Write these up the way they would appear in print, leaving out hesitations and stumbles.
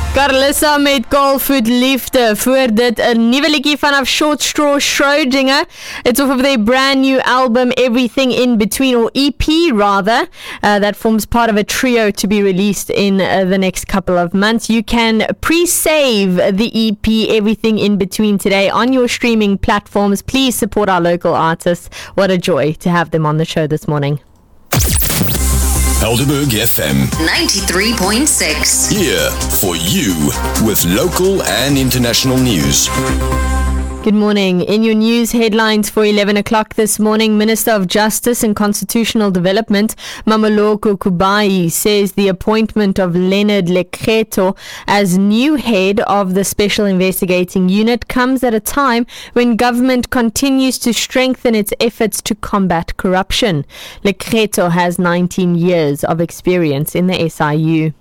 Carlissa met Golfoot Liefde. Voor dit een nieuwe liedjie vanaf Short Straw Schrodinger. It's off of their brand new album Everything in Between, or EP rather, that forms part of a trio to be released in the next couple of months. You can pre-save the EP Everything in Between today on your streaming platforms. Please support our local artists. What a joy to have them on the show this morning. Helderberg FM 93.6. Here for you with local and international news. Good morning. In your news headlines for 11 o'clock this morning, Minister of Justice and Constitutional Development, Mamoloko Kubai, says the appointment of Leonard Lekgetho as new head of the Special Investigating Unit comes at a time when government continues to strengthen its efforts to combat corruption. Lekgetho has 19 years of experience in the SIU.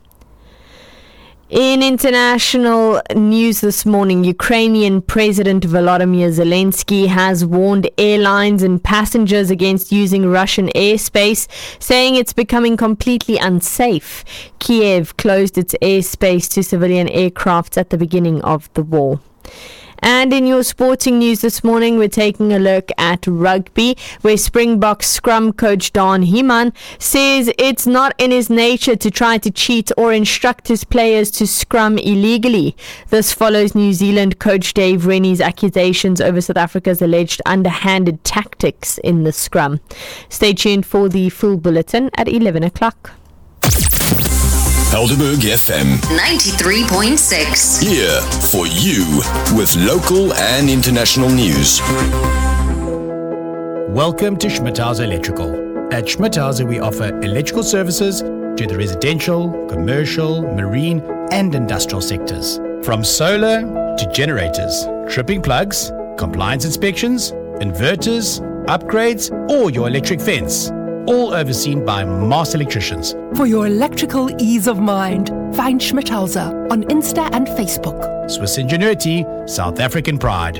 In international news this morning, Ukrainian President Volodymyr Zelensky has warned airlines and passengers against using Russian airspace, saying it's becoming completely unsafe. Kiev closed its airspace to civilian aircrafts at the beginning of the war. And in your sporting news this morning, we're taking a look at rugby, where Springbok scrum coach Don Heeman says it's not in his nature to try to cheat or instruct his players to scrum illegally. This follows New Zealand coach Dave Rennie's accusations over South Africa's alleged underhanded tactics in the scrum. Stay tuned for the full bulletin at 11 o'clock. Helderberg FM 93.6. Here for you with local and international news. Welcome to Schmidthauser Electrical. At Schmidthauser, we offer electrical services to the residential, commercial, marine, and industrial sectors. From solar to generators, tripping plugs, compliance inspections, inverters, upgrades, or your electric fence. All overseen by master electricians. For your electrical ease of mind, find Schmidthauser on Insta and Facebook. Swiss ingenuity, South African pride.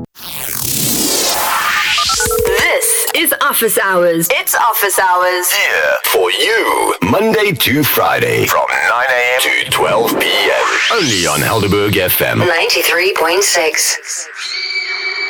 This is Office Hours. It's Office Hours. Here for you Monday to Friday from 9 a.m. to 12 p.m. Only on Helderberg FM 93.6.